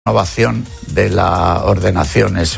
La renovación de la ordenación es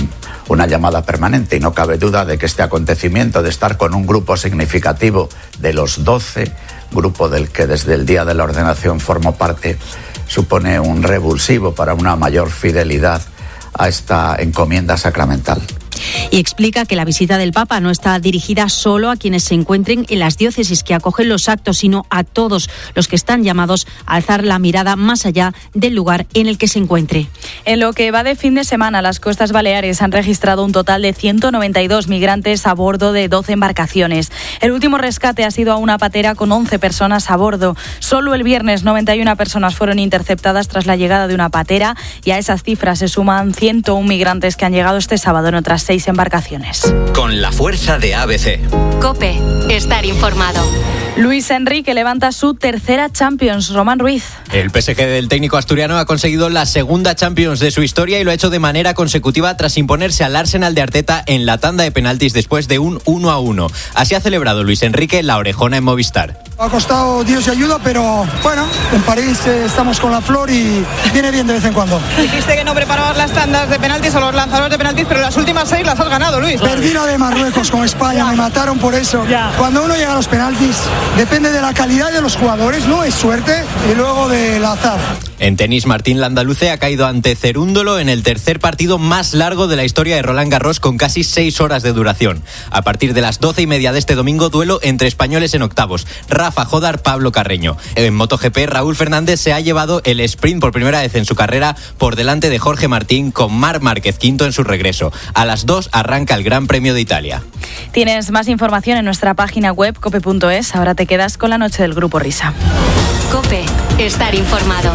una llamada permanente y no cabe duda de que este acontecimiento de estar con un grupo significativo de los 12, grupo del que desde el día de la ordenación formo parte, supone un revulsivo para una mayor fidelidad a esta encomienda sacramental. Y explica que la visita del Papa no está dirigida solo a quienes se encuentren en las diócesis que acogen los actos, sino a todos los que están llamados a alzar la mirada más allá del lugar en el que se encuentre. En lo que va de fin de semana, las Costas Baleares han registrado un total de 192 migrantes a bordo de 12 embarcaciones. El último rescate ha sido a una patera con 11 personas a bordo. Solo el viernes 91 personas fueron interceptadas tras la llegada de una patera y a esas cifras se suman 101 migrantes que han llegado este sábado en otras 6 embarcaciones. Con la fuerza de ABC. COPE. Estar informado. Luis Enrique levanta su tercera Champions. Román Ruiz. El PSG del técnico asturiano ha conseguido la segunda Champions de su historia y lo ha hecho de manera consecutiva tras imponerse al Arsenal de Arteta en la tanda de penaltis después de un 1-1. Así ha celebrado Luis Enrique la orejona en Movistar. Ha costado Dios y ayuda, pero bueno, en París estamos con la flor y viene bien de vez en cuando. Dijiste que no preparabas las tandas de penaltis o los lanzadores de penaltis, pero las últimas 6 las has ganado, Luis. Perdí la de Marruecos con España, me mataron por eso. Cuando uno llega a los penaltis, depende de la calidad de los jugadores, no es suerte, y luego del azar. En tenis, Martín Landaluce ha caído ante Cerúndolo en el tercer partido más largo de la historia de Roland Garros, con casi 6 horas de duración. A partir de las 12:30 de este domingo, duelo entre españoles en octavos: Rafa Jodar, Pablo Carreño. En MotoGP, Raúl Fernández se ha llevado el sprint por primera vez en su carrera por delante de Jorge Martín, con Marc Márquez quinto en su regreso. A las 2 arranca el Gran Premio de Italia. Tienes más información en nuestra página web cope.es. Ahora te quedas con la noche del Grupo Risa. COPE. Estar informado.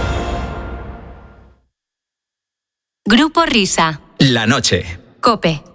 Grupo Risa. La noche. COPE.